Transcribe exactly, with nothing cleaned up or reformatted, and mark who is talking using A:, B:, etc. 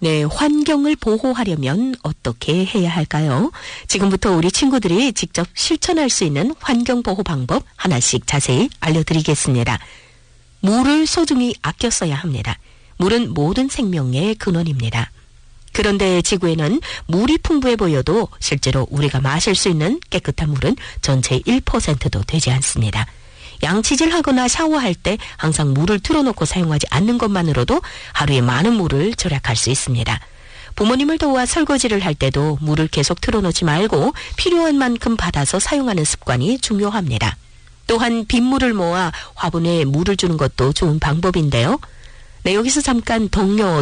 A: 네, 환경을 보호하려면 어떻게 해야 할까요? 지금부터 우리 친구들이 직접 실천할 수 있는 환경 보호 방법 하나씩 자세히 알려드리겠습니다. 물을 소중히 아껴 써야 합니다. 물은 모든 생명의 근원입니다. 그런데 지구에는 물이 풍부해 보여도 실제로 우리가 마실 수 있는 깨끗한 물은 전체의 일 퍼센트도 되지 않습니다. 양치질하거나 샤워할 때 항상 물을 틀어놓고 사용하지 않는 것만으로도 하루에 많은 물을 절약할 수 있습니다. 부모님을 도와 설거지를 할 때도 물을 계속 틀어놓지 말고 필요한 만큼 받아서 사용하는 습관이 중요합니다. 또한 빗물을 모아 화분에 물을 주는 것도 좋은 방법인데요. 네, 여기서 잠깐 동료